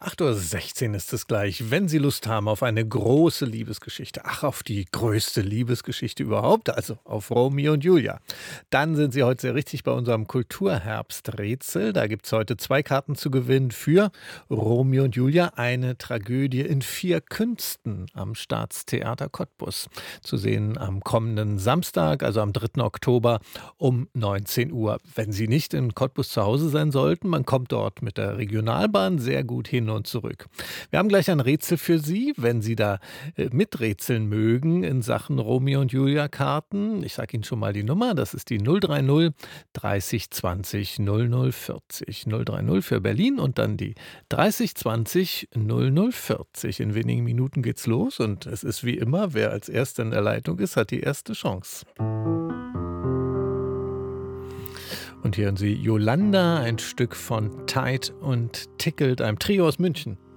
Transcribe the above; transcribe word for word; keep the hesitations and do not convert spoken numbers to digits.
acht Uhr sechzehn ist es gleich. Wenn Sie Lust haben auf eine große Liebesgeschichte, ach, auf die größte Liebesgeschichte überhaupt, also auf Romeo und Julia, dann sind Sie heute sehr richtig bei unserem Kulturherbsträtsel. Da gibt es heute zwei Karten zu gewinnen für Romeo und Julia, eine Tragödie in vier Künsten am Staatstheater Cottbus. Zu sehen am kommenden Samstag, also am dritten Oktober um neunzehn Uhr. Wenn Sie nicht in Cottbus zu Hause sein sollten, man kommt dort mit der Regionalbahn sehr gut hin und zurück. Wir haben gleich ein Rätsel für Sie, wenn Sie da äh, miträtseln mögen in Sachen Romeo und Julia Karten. Ich sage Ihnen schon mal die Nummer, das ist die null drei null dreißig zwanzig null null vierzig. null drei null für Berlin und dann die dreißig zwanzig null null vierzig. In wenigen Minuten geht's los und es ist wie immer, wer als Erster in der Leitung ist, hat die erste Chance. Und hier hören Sie Yolanda, ein Stück von Tight und Tickled, einem Trio aus München.